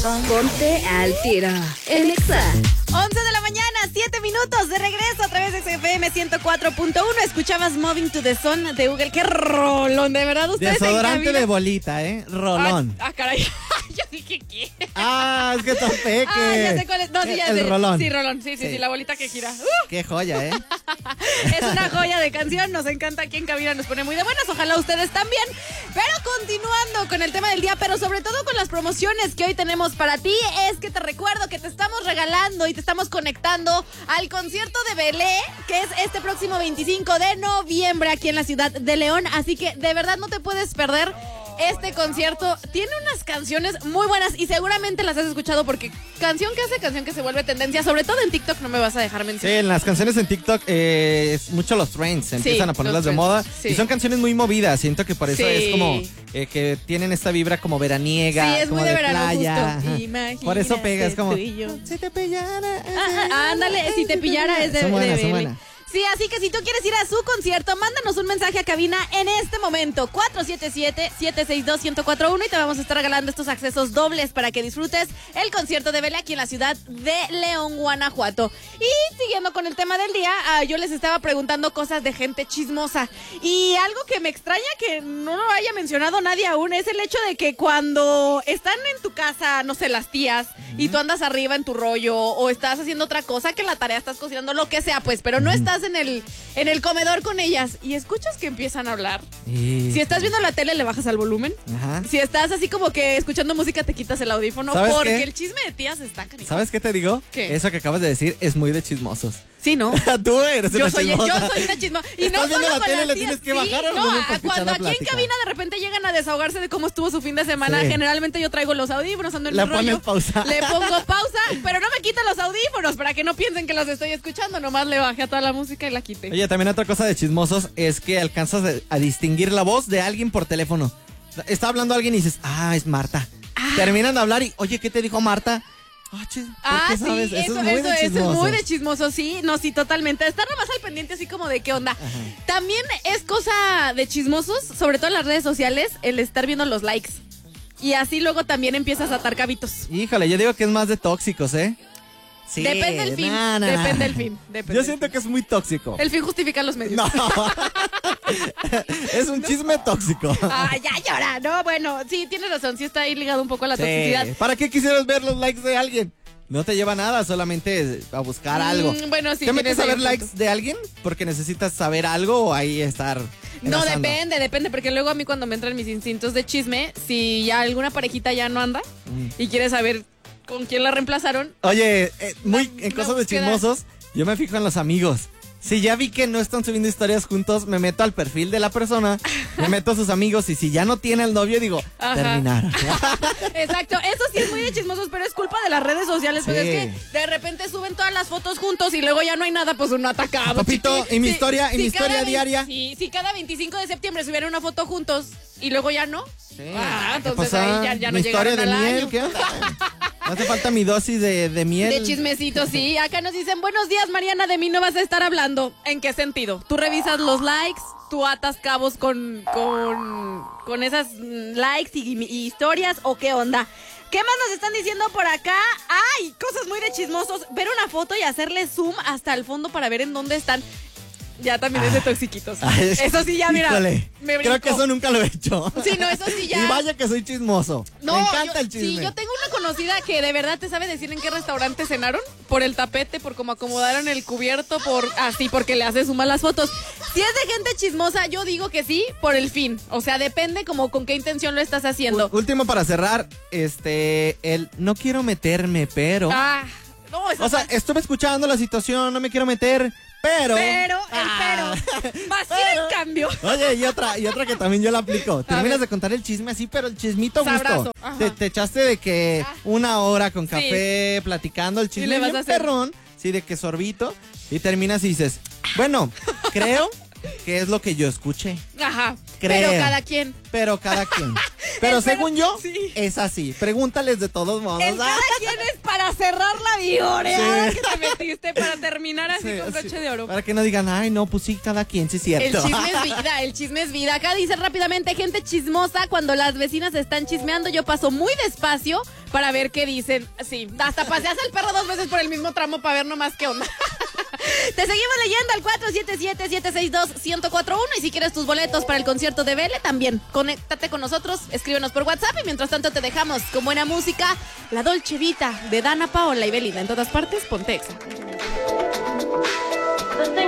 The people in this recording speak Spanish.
Ponte al tiro en Exa. 11 de la mañana, 7 minutos de regreso a través de XFM 104.1. Escuchabas Moving to the Sun de Google. ¡Qué rolón! De verdad, ustedes Desodorante de bolita, rolón. Caray. Yo dije, ¿qué? Es que topeque. Ya sé cuál es. No, sí, ya sé. El rolón. Sí, rolón. Sí, la bolita que gira. Qué joya, Es una joya de canción. Nos encanta aquí en cabina. Nos pone muy de buenas. Ojalá ustedes también. Pero continuando con el tema del día, pero sobre todo con las promociones que hoy tenemos para ti, es que te recuerdo que te estamos regalando y te estamos conectando al concierto de Belé, que es este próximo 25 de noviembre aquí en la ciudad de León. Así que de verdad no te puedes perder este concierto. Tiene unas canciones muy buenas y seguramente las has escuchado porque canción que se vuelve tendencia, sobre todo en TikTok, no me vas a dejar mencionar. Sí, en las canciones en TikTok es mucho los trends, empiezan a ponerlas de moda y son canciones muy movidas. Siento que por eso es como que tienen esta vibra como veraniega, sí, es como muy de verano, playa. Por eso pega, es como si te pillara. Ándale, si te pillara es de Belé. Sí, así que si tú quieres ir a su concierto, mándanos un mensaje a cabina en este momento, 477-762-1041, y te vamos a estar regalando estos accesos dobles para que disfrutes el concierto de Belé aquí en la ciudad de León, Guanajuato. Y siguiendo con el tema del día, yo les estaba preguntando cosas de gente chismosa, y algo que me extraña que no lo haya mencionado nadie aún es el hecho de que cuando están en tu casa, no sé, las tías, y tú andas arriba en tu rollo, o estás haciendo otra cosa, que en la tarea estás cocinando, lo que sea, pues, pero no estás en el comedor con ellas y escuchas que empiezan a hablar. Si estás viendo la tele, le bajas al volumen. Si estás así como que escuchando música, te quitas el audífono porque el chisme de tías está canijo. ¿Sabes qué te digo? ¿Qué? Eso que acabas de decir es muy de chismosos. Sí, ¿no? Tú eres una chismosa. Yo soy una chismosa. Y no viendo solo la tele, le tienes que bajar al volumen para escuchar cuando la aquí en plática. cabina de repente llegan a desahogarse de cómo estuvo su fin de semana, generalmente yo traigo los audífonos, ando en mi rollo. Le pones pausa. Le pongo pausa, pero no me quito los audífonos para que no piensen que los estoy escuchando, nomás le bajé a toda la música y la quité. Oye, también otra cosa de chismosos es que alcanzas a distinguir la voz de alguien por teléfono. Está hablando alguien y dices, es Marta. Terminan de hablar y, oye, ¿qué te dijo Marta? ¿Por qué sabes? Eso es muy de chismoso, sí. No, sí, totalmente. Estar nomás al pendiente así como de qué onda. También es cosa de chismosos, sobre todo en las redes sociales, el estar viendo los likes. Y así luego también empiezas a atar cabitos. Híjole, yo digo que es más de tóxicos, Sí, depende del fin. Depende del fin. Yo siento que es muy tóxico. El fin justifica los medios. No. Es un chisme tóxico. Ya llora. No, bueno, sí, tienes razón. Sí está ahí ligado un poco a la toxicidad. ¿Para qué quisieras ver los likes de alguien? No te lleva nada, solamente a buscar algo. Bueno, sí. ¿Te metes a ver likes de alguien porque necesitas saber algo o ahí estar? No, depende, porque luego a mí cuando me entran mis instintos de chisme, si ya alguna parejita ya no anda y quieres saber con quién la reemplazaron. Oye, en cosas de chismosos, yo me fijo en los amigos. Si ya vi que no están subiendo historias juntos, me meto al perfil de la persona, me meto a sus amigos y si ya no tiene el novio, digo, terminaron. Exacto, eso sí es muy de chismosos, pero es culpa de las redes sociales, porque es que de repente suben todas las fotos juntos y luego ya no hay nada, pues uno ataca. Papito, y mi historia diaria. Si cada 25 de septiembre subiera una foto juntos y luego ya no. Sí. Entonces ahí ya no llegaron al año. ¿Qué onda? ¿No hace falta mi dosis de miel? De chismecito, sí. Acá nos dicen, buenos días, Mariana, de mí no vas a estar hablando. ¿En qué sentido? Tú revisas los likes, tú atas cabos con esas likes y historias, ¿o qué onda? ¿Qué más nos están diciendo por acá? ¡Ay! Cosas muy de chismosos. Ver una foto y hacerle zoom hasta el fondo para ver en dónde están. Ya también es de toxiquitos. Eso sí, ya, mira. Híjole, me creo que eso nunca lo he hecho. Sí, no, eso sí ya. Y vaya que soy chismoso. No, me encanta el chisme. Sí, yo tengo una conocida que de verdad te sabe decir en qué restaurante cenaron. Por el tapete, por cómo acomodaron el cubierto, porque le hace suma las fotos. Si es de gente chismosa, yo digo que sí, por el fin. O sea, depende como con qué intención lo estás haciendo. Último para cerrar, el no quiero meterme, pero... No, o sea, estuve escuchando la situación, no me quiero meter... Pero va a ser el cambio. Oye, y otra que también yo la aplico. Terminas de contar el chisme así, pero el chismito gusto. Te echaste de que una hora con café platicando el chisme bien perrón, sí, de que sorbito, y terminas y dices, bueno, creo que es lo que yo escuché. Pero cada quien. Pero según yo, es así. Pregúntales de todos modos. Cada quien es para cerrar la vioreada que te metiste, para terminar así con broche de oro. Para que no digan, ay, no, pues sí, cada quien, sí es cierto. El chisme es vida. Acá dice rápidamente, gente chismosa, cuando las vecinas están chismeando, yo paso muy despacio para ver qué dicen. Sí, hasta paseas al perro 2 veces por el mismo tramo para ver nomás qué onda. Te seguimos leyendo al 477-762-1041 y si quieres tus boletos para el concierto de Bele, también conéctate con nosotros, escríbenos por WhatsApp y mientras tanto te dejamos con buena música, La Dolce Vita de Dana Paola y Belinda. En todas partes, ponte Exa.